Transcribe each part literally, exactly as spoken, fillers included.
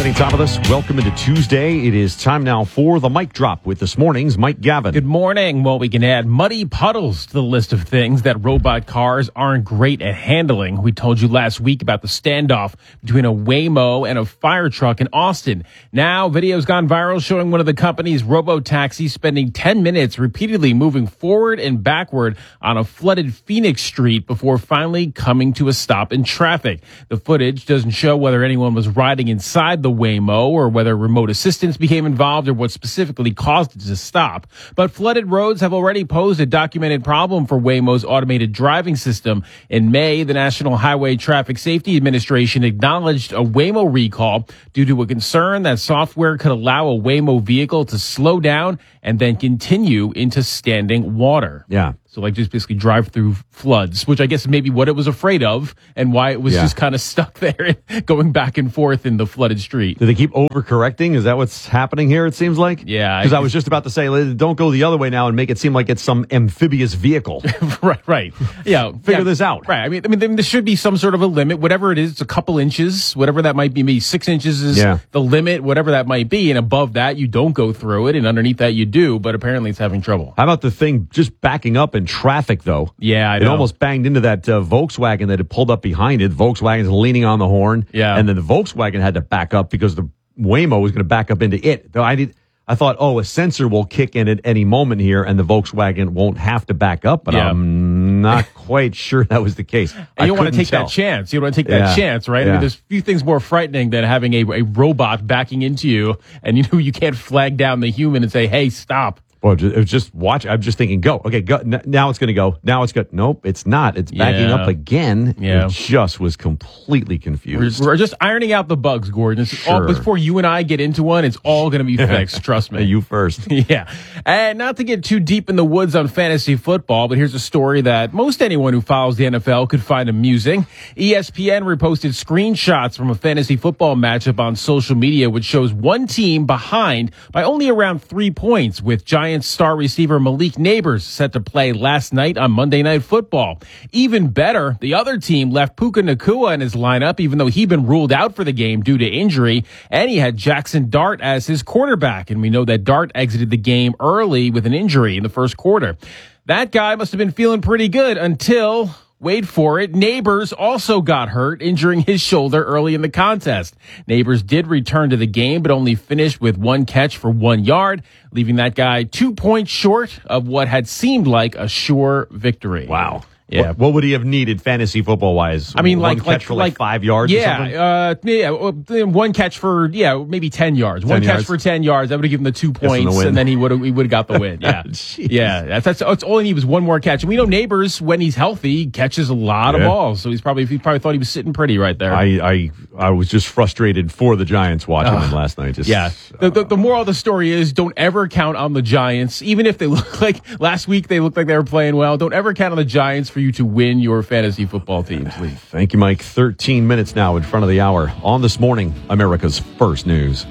Spending time with us. Welcome into Tuesday. It is time now for the mic drop with this morning's Mike Gavin. Good morning. Well, we can add muddy puddles to the list of things that robot cars aren't great at handling. We told you last week about the standoff between a Waymo and a fire truck in Austin. Now, video's gone viral showing one of the company's robo-taxis spending ten minutes repeatedly moving forward and backward on a flooded Phoenix street before finally coming to a stop in traffic. The footage doesn't show whether anyone was riding inside the Waymo or whether remote assistance became involved or what specifically caused it to stop. But flooded roads have already posed a documented problem for Waymo's automated driving system. In May, the National Highway Traffic Safety Administration acknowledged a Waymo recall due to a concern that software could allow a Waymo vehicle to slow down and then continue into standing water. Yeah. So like just basically drive through floods, which I guess maybe what it was afraid of and why it was Yeah. just kind of stuck there going back and forth in the flooded street. Do they keep overcorrecting? Is that what's happening here, it seems like? Yeah. Because I, I was just about to say, don't go the other way now and make it seem like it's some amphibious vehicle. right, right. Yeah. Figure yeah, this out. Right. I mean, I mean, there should be some sort of a limit, whatever it is. It's a couple inches, whatever that might be. Maybe six inches is Yeah. the limit, whatever that might be. And above that, you don't go through it. And underneath that, you do. But apparently it's having trouble. How about the thing just backing up in traffic, though? Yeah, I It know. almost banged into that uh, Volkswagen that had pulled up behind it. Volkswagen's leaning on the horn. Yeah. And then the Volkswagen had to back up because the Waymo was going to back up into it. Though I did, I thought, oh, a sensor will kick in at any moment here and the Volkswagen won't have to back up. But Yeah. I'm not quite sure that was the case. And I you don't want to couldn't take tell. that chance. You don't want to take Yeah. that chance, right? I Yeah. mean, there's few things more frightening than having a, a robot backing into you and you know you can't flag down the human and say, hey, stop. Well, it was just watch. I'm just thinking, go. Okay, go. N- now it's going to go. Now it's good. Nope, it's not. It's backing Yeah. up again. Yeah. It just was completely We're confused. just, we're just ironing out the bugs, Gordon. It's all, Sure. before you and I get into one, it's all going to be fixed. Trust me. You first. Yeah. And not to get too deep in the woods on fantasy football, but here's a story that most anyone who follows the N F L could find amusing. E S P N reposted screenshots from a fantasy football matchup on social media, which shows one team behind by only around three points, with Giants star receiver Malik Neighbors set to play last night on Monday Night Football. Even better, the other team left Puka Nacua in his lineup, even though he'd been ruled out for the game due to injury, and he had Jackson Dart as his quarterback. And we know that Dart exited the game early with an injury in the first quarter. That guy must have been feeling pretty good until, wait for it, Neighbors also got hurt, injuring his shoulder early in the contest. Neighbors did return to the game, but only finished with one catch for one yard, leaving that guy two points short of what had seemed like a sure victory. Wow. Yeah. What, what would he have needed fantasy football wise? I mean, one like, catch like, for like, like five yards. or something? Yeah, uh, yeah, uh, one catch for yeah, maybe ten yards. One ten catch yards. for ten yards. That would have given the two the points, win. and then he would have he would have got the win. Yeah, Jeez. yeah. That's, that's that's all he needed was one more catch. And we know Neighbors, when he's healthy, catches a lot of Yeah. balls. So he's probably he probably thought he was sitting pretty right there. I, I I was just frustrated for the Giants watching them last night. Just, Yeah. The, the, the moral of the story is don't ever count on the Giants, even if they look like last week they looked like they were playing well. Don't ever count on the Giants for you to win your fantasy football teams. League. Thank you, Mike. thirteen minutes now in front of the hour. On This Morning, America's First News.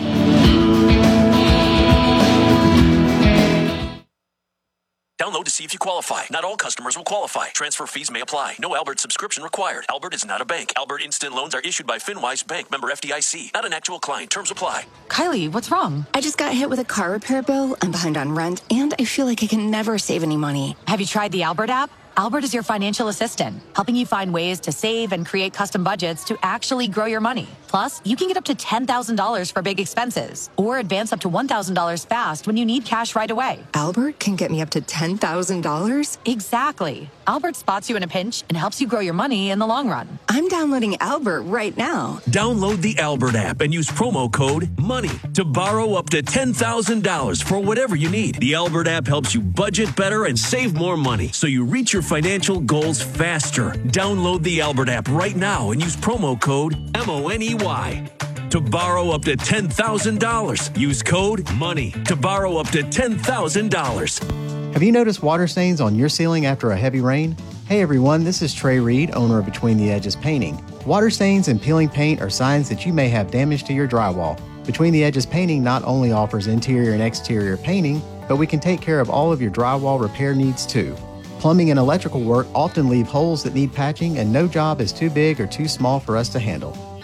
Download to see if you qualify. Not all customers will qualify. Transfer fees may apply. No Albert subscription required. Albert is not a bank. Albert Instant Loans are issued by FinWise Bank, member F D I C. Not an actual client. Terms apply. Kylie, what's wrong? I just got hit with a car repair bill. I'm behind on rent, and I feel like I can never save any money. Have you tried the Albert app? Albert is your financial assistant, helping you find ways to save and create custom budgets to actually grow your money. Plus, you can get up to ten thousand dollars for big expenses or advance up to one thousand dollars fast when you need cash right away. Albert can get me up to ten thousand dollars? Exactly. Albert spots you in a pinch and helps you grow your money in the long run. I'm downloading Albert right now. Download the Albert app and use promo code MONEY to borrow up to ten thousand dollars for whatever you need. The Albert app helps you budget better and save more money so you reach your financial goals faster. Download the Albert app right now and use promo code M O N E Y to borrow up to ten thousand dollars. Use code MONEY to borrow up to ten thousand dollars. Have you noticed water stains on your ceiling after a heavy rain? Hey everyone, this is Trey Reed, owner of Between the Edges Painting. Water stains and peeling paint are signs that you may have damage to your drywall. Between the Edges Painting not only offers interior and exterior painting, but we can take care of all of your drywall repair needs too. Plumbing and electrical work often leave holes that need patching, and no job is too big or too small for us to handle.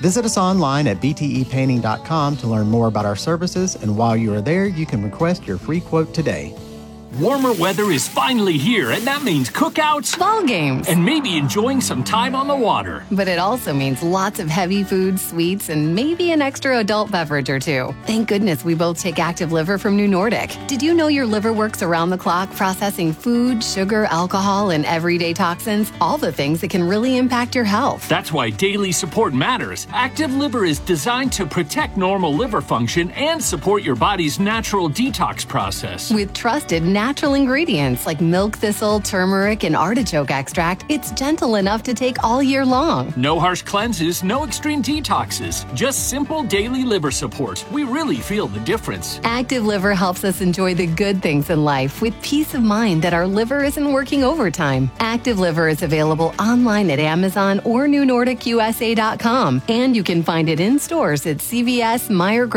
Visit us online at b t e painting dot com to learn more about our services, and while you are there, you can request your free quote today. Warmer weather is finally here, and that means cookouts, Ball games. and maybe enjoying some time on the water. But it also means lots of heavy foods, sweets, and maybe an extra adult beverage or two. Thank goodness we both take Active Liver from New Nordic. Did you know your liver works around the clock processing food, sugar, alcohol, and everyday toxins? All the things that can really impact your health. That's why daily support matters. Active Liver is designed to protect normal liver function and support your body's natural detox process. With trusted natural ingredients like milk thistle, turmeric, and artichoke extract, it's gentle enough to take all year long. No harsh cleanses, no extreme detoxes, just simple daily liver support. We really feel the difference. Active Liver helps us enjoy the good things in life with peace of mind that our liver isn't working overtime. Active Liver is available online at Amazon or new nordic u s a dot com, and you can find it in stores at C V S, Meijer,